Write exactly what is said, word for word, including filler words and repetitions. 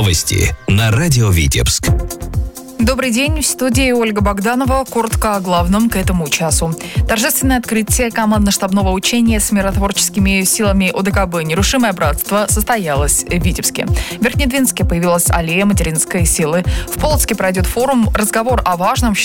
Новости на радио Витебск. Добрый день, в студии Ольга Богданова. Коротко о главном к этому часу. Торжественное открытие командно-штабного учения с миротворческими силами ОДКБ «Нерушимое братство» состоялось в Витебске. В Верхнедвинске появилась аллея материнской силы. В Полоцке пройдет форум «Разговор о важном»